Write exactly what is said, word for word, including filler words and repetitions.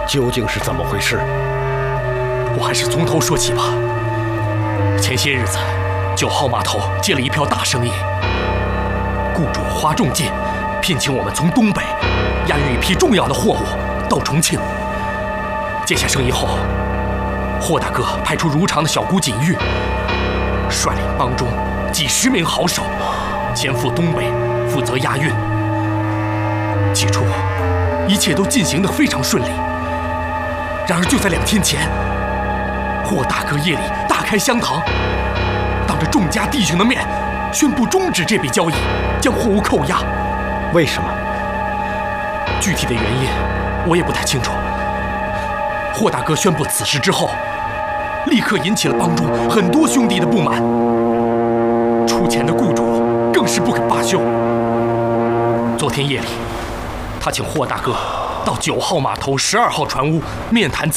究竟是怎么回事？ 我还是从头说起吧。前些日子，九号码头接了一票大生意，雇主花重金聘请我们从东北押运一批重要的货物到重庆。接下生意后，霍大哥派出如常的小姑锦玉，率领帮中几十名好手，前赴东北负责押运。起初，一切都进行得非常顺利。然而就在两天前，霍大哥夜里大开香堂，当着众家弟兄的面，宣布终止这笔交易，将货物扣押。 为什么？ 具体的原因我也不太清楚。霍大哥宣布此事之后，立刻引起了帮中很多兄弟的不满。出钱的雇主更是不肯罢休。昨天夜里，他请霍大哥到九号码头十二号船坞面谈。